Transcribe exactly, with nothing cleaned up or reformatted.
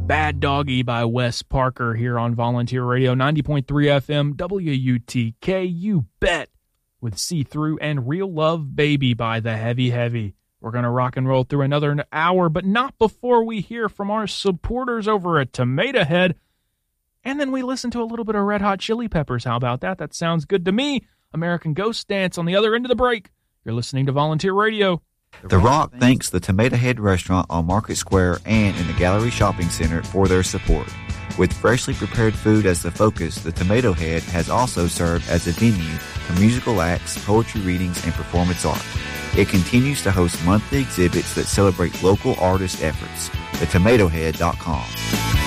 Bad Doggy by Wes Parker here on Volunteer Radio, ninety point three F M, W U T K, you bet, with See Through, and Real Love Baby by The Heavy Heavy. We're going to rock and roll through another hour, but not before we hear from our supporters over at Tomato Head. And then we listen to a little bit of Red Hot Chili Peppers. How about that? That sounds good to me. American Ghost Dance on the other end of the break. You're listening to Volunteer Radio. The Rock thanks the Tomato Head Restaurant on Market Square and in the Gallery Shopping Center for their support. With freshly prepared food as the focus, the Tomato Head has also served as a venue for musical acts, poetry readings, and performance art. It continues to host monthly exhibits that celebrate local artist efforts. the tomato head dot com.